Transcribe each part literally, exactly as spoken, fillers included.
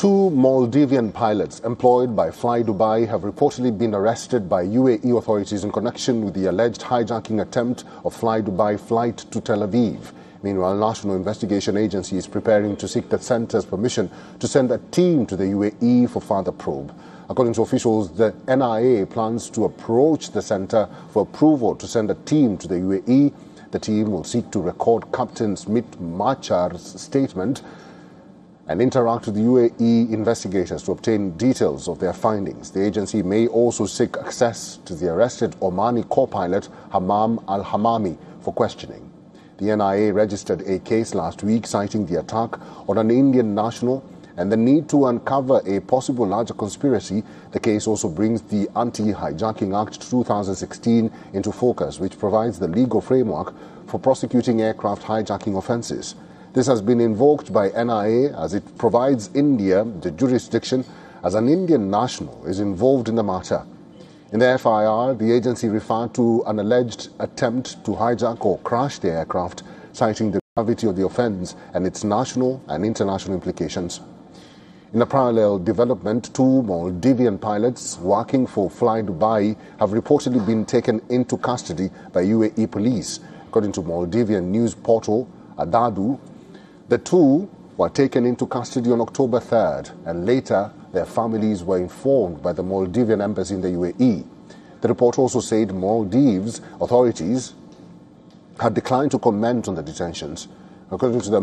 Two Maldivian pilots employed by Fly Dubai have reportedly been arrested by U A E authorities in connection with the alleged hijacking attempt of Fly Dubai flight to Tel Aviv. Meanwhile, National Investigation Agency is preparing to seek the centre's permission to send a team to the U A E for further probe. According to officials, the N I A plans to approach the centre for approval to send a team to the U A E. The team will seek to record Captain Smith Machar's statement and interact with the U A E investigators to obtain details of their findings. The agency may also seek access to the arrested Omani co-pilot Hammam Al-Hammami for questioning. The N I A registered a case last week citing the attack on an Indian national and the need to uncover a possible larger conspiracy. The case also brings the Anti-Hijacking Act two thousand sixteen into focus, which provides the legal framework for prosecuting aircraft hijacking offences. This has been invoked by N I A as it provides India the jurisdiction as an Indian national is involved in the matter. In the F I R, the agency referred to an alleged attempt to hijack or crash the aircraft, citing the gravity of the offence and its national and international implications. In a parallel development, two Maldivian pilots working for Fly Dubai have reportedly been taken into custody by U A E police. According to Maldivian news portal Adadu, the two were taken into custody on October third, and later their families were informed by the Maldivian embassy in the U A E. The report also said Maldives authorities had declined to comment on the detentions. According to the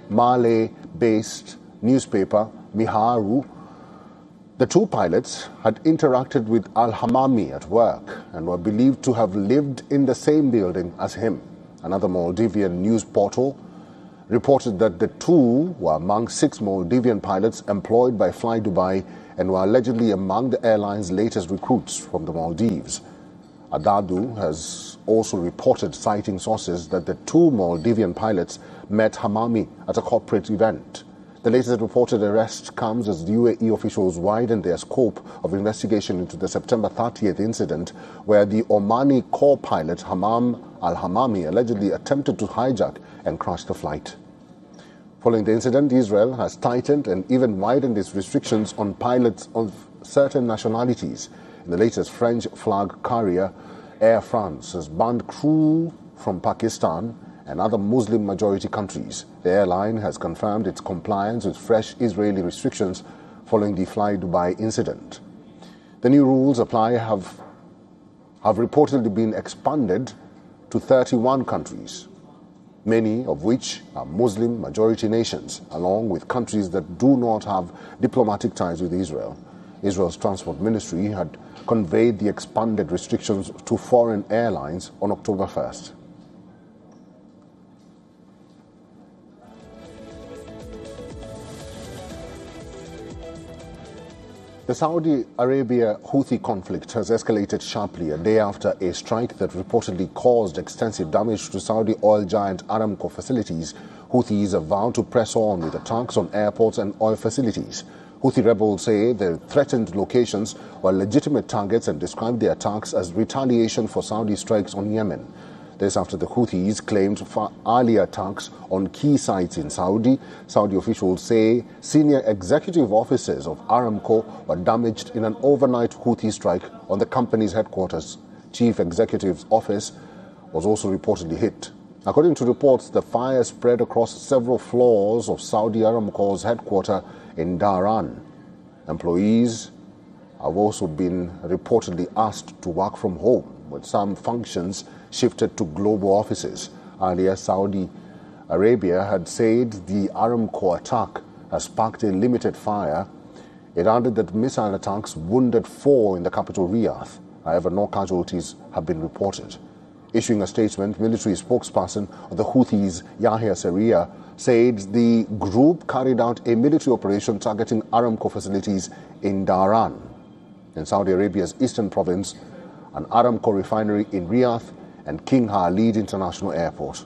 Malay-based newspaper Miharu, the two pilots had interacted with Al-Hammami at work and were believed to have lived in the same building as him. Another Maldivian news portal reported that the two were among six Maldivian pilots employed by Fly Dubai and were allegedly among the airline's latest recruits from the Maldives. Adadu has also reported, citing sources, that the two Maldivian pilots met Hammami at a corporate event. The latest reported arrest comes as the U A E officials widen their scope of investigation into the September thirtieth incident where the Omani co-pilot Hammam Al-Hammami allegedly attempted to hijack and crash the flight. Following the incident, Israel has tightened and even widened its restrictions on pilots of certain nationalities. In the latest, French flag carrier Air France has banned crew from Pakistan and other Muslim-majority countries. The airline has confirmed its compliance with fresh Israeli restrictions following the Fly Dubai incident. The new rules apply have, have reportedly been expanded to thirty-one countries, many of which are Muslim-majority nations, along with countries that do not have diplomatic ties with Israel. Israel's Transport Ministry had conveyed the expanded restrictions to foreign airlines on October first. The Saudi Arabia Houthi conflict has escalated sharply a day after a strike that reportedly caused extensive damage to Saudi oil giant Aramco facilities. Houthis have vowed to press on with attacks on airports and oil facilities. Houthi rebels say the threatened locations were legitimate targets and described the attacks as retaliation for Saudi strikes on Yemen. This after the Houthis claimed for earlier attacks on key sites in Saudi. Saudi officials say senior executive officers of Aramco were damaged in an overnight Houthi strike on the company's headquarters. Chief Executive's office was also reportedly hit. According to reports, the fire spread across several floors of Saudi Aramco's headquarters in Dhahran. Employees have also been reportedly asked to work from home, with some functions shifted to global offices. Earlier, Saudi Arabia had said the Aramco attack has sparked a limited fire. It added that missile attacks wounded four in the capital Riyadh. However, no casualties have been reported. Issuing a statement, military spokesperson of the Houthis, Yahya Sarriya, said the group carried out a military operation targeting Aramco facilities in Dhahran, in Saudi Arabia's eastern province, an Aramco refinery in Riyadh, and King Khalid International Airport.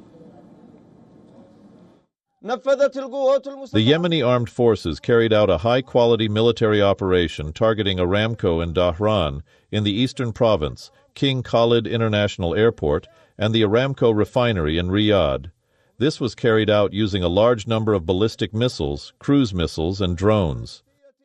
The Yemeni armed forces carried out a high-quality military operation targeting Aramco in Dhahran, in the eastern province, King Khalid International Airport, and the Aramco refinery in Riyadh. This was carried out using a large number of ballistic missiles, cruise missiles, and drones.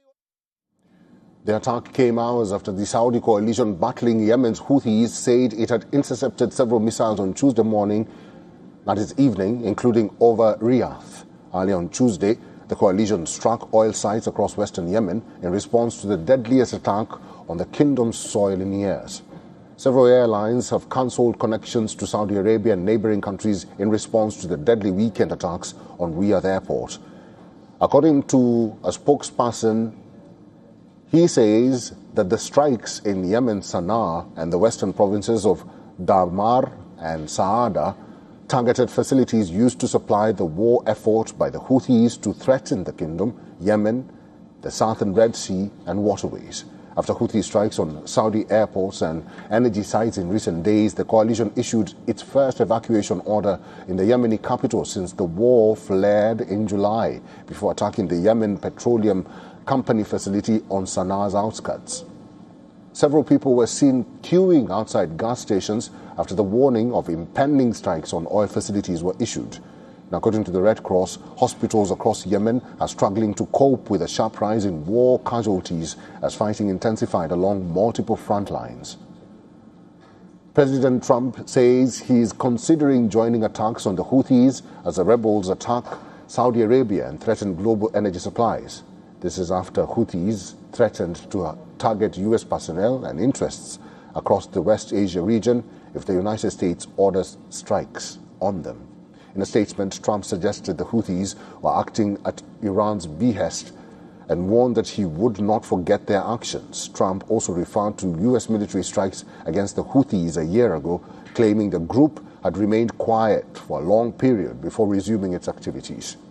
The attack came hours after the Saudi coalition battling Yemen's Houthis said it had intercepted several missiles on Tuesday morning, that is evening, including over Riyadh. Early on Tuesday, the coalition struck oil sites across western Yemen in response to the deadliest attack on the kingdom's soil in years. Several airlines have cancelled connections to Saudi Arabia and neighboring countries in response to the deadly weekend attacks on Riyadh airport. According to a spokesperson, he says that the strikes in Yemen's Sana'a and the western provinces of Dhamar and Saada targeted facilities used to supply the war effort by the Houthis to threaten the kingdom, Yemen, the southern Red Sea and waterways. After Houthi strikes on Saudi airports and energy sites in recent days, the coalition issued its first evacuation order in the Yemeni capital since the war flared in July, before attacking the Yemen Petroleum Company facility on Sanaa's outskirts. Several people were seen queuing outside gas stations after the warning of impending strikes on oil facilities were issued. Now, according to the Red Cross, hospitals across Yemen are struggling to cope with a sharp rise in war casualties as fighting intensified along multiple front lines. President Trump says he is considering joining attacks on the Houthis as the rebels attack Saudi Arabia and threaten global energy supplies. This is after Houthis threatened to target U S personnel and interests across the West Asia region if the United States orders strikes on them. In a statement, Trump suggested the Houthis were acting at Iran's behest and warned that he would not forget their actions. Trump also referred to U S military strikes against the Houthis a year ago, claiming the group had remained quiet for a long period before resuming its activities.